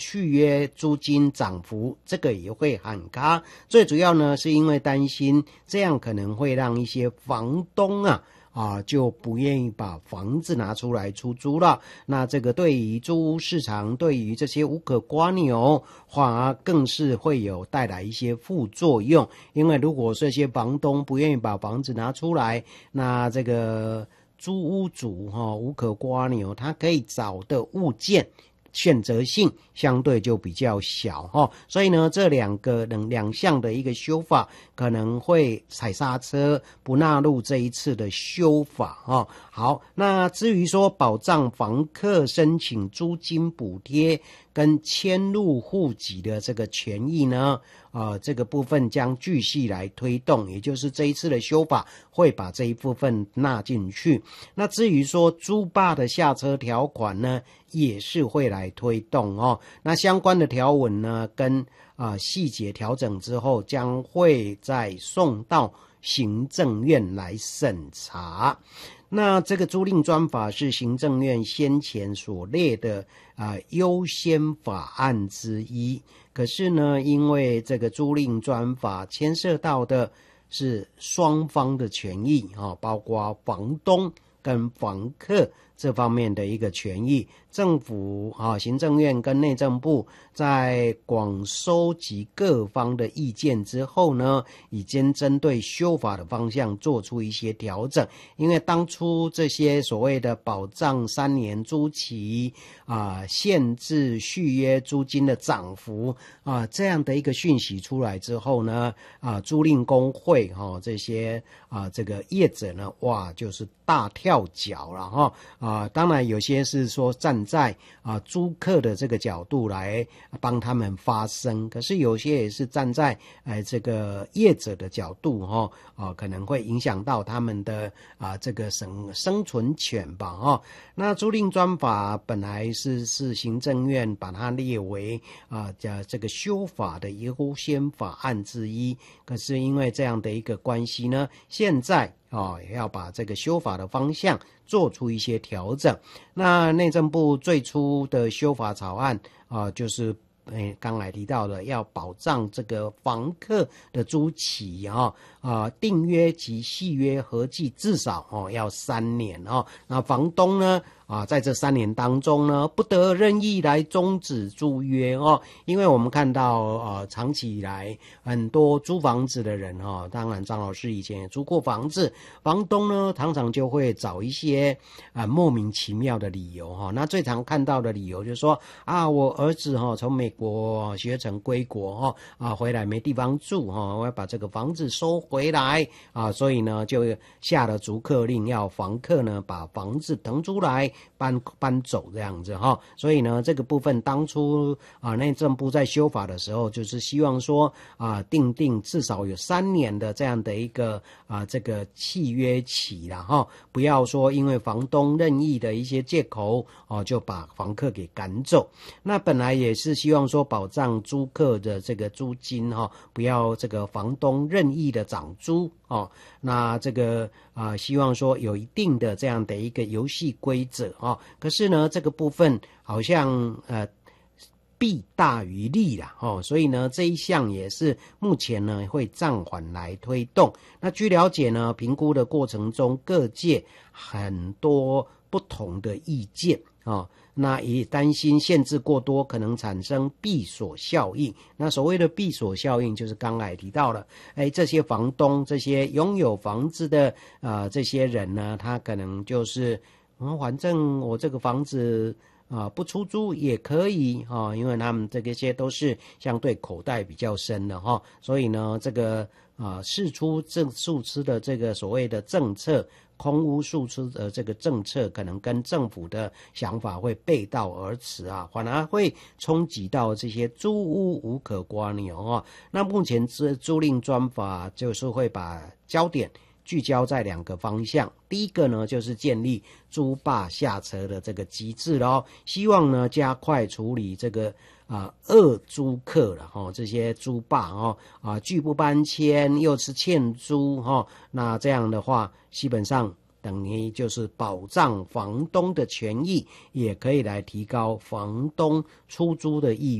续约租金涨幅，这个也会喊卡。最主要呢是因为担心这样可能会让一些房东就不愿意把房子拿出来出租了。那这个对于租屋市场，对于这些无壳蝸牛，反而更是会有带来一些副作用。因为如果这些房东不愿意把房子拿出来，那这个租屋主无壳蝸牛，他可以找的物件选择性相对就比较小所以呢这两项的一个修法可能会踩刹车，不纳入这一次的修法好，那至于说保障房客申请租金补贴跟迁入户籍的这个权益呢这个部分将继续来推动，也就是这一次的修法会把这一部分纳进去。那至于说租霸的下车条款呢，也是会来推动那相关的条文呢，跟细节调整之后，将会再送到行政院来审查。那这个租赁专法是行政院先前所列的优先法案之一，可是呢因为这个租赁专法牵涉到的是双方的权益包括房东跟房客这方面的一个权益，政府行政院跟内政部在广收集各方的意见之后呢，已经针对修法的方向做出一些调整。因为当初这些所谓的保障3年租期限制续约租金的涨幅这样的一个讯息出来之后呢租赁工会这些这个业者呢就是大跳脚了当然有些是说站在租客的这个角度来帮他们发声，可是有些也是站在这个业者的角度可能会影响到他们的这个生存权吧那租赁专法本来是行政院把它列为这个修法的优先法案之一，可是因为这样的一个关系呢，现在要把这个修法的方向做出一些调整。那内政部最初的修法草案就是刚才提到的要保障这个房客的租期订约及续约合计至少要3年那房东呢在这3年当中呢，不得任意来终止租约因为我们看到长期以来很多租房子的人当然张老师以前也租过房子，房东呢常常就会找一些莫名其妙的理由那最常看到的理由就是说我儿子从美国学成归国回来没地方住我要把这个房子收回来所以呢就下了逐客令，要房客呢把房子腾出来搬走这样子所以呢这个部分当初内政部在修法的时候就是希望说定至少有3年的这样的一个这个契约期啦不要说因为房东任意的一些借口就把房客给赶走。那本来也是希望说保障租客的这个租金不要这个房东任意的涨租那这个希望说有一定的这样的一个游戏规则可是呢这个部分好像弊大于利啦所以呢这一项也是目前呢会暂缓来推动。那据了解呢，评估的过程中各界很多不同的意见那也担心限制过多可能产生闭锁效应。那所谓的闭锁效应就是刚才提到了这些房东这些拥有房子的这些人呢，他可能就是反正我这个房子不出租也可以因为他们这些都是相对口袋比较深的所以呢这个释出诉吃的这个所谓的政策，空屋诉出的这个政策可能跟政府的想法会背道而驰反而会冲击到这些租屋无壳蝸牛那目前租赁专法就是会把焦点聚焦在2个方向。第一个呢就是建立租霸下车的这个机制咯，希望呢加快处理这个恶租客了这些租霸拒不搬迁又是欠租那这样的话基本上等于就是保障房东的权益，也可以来提高房东出租的意愿。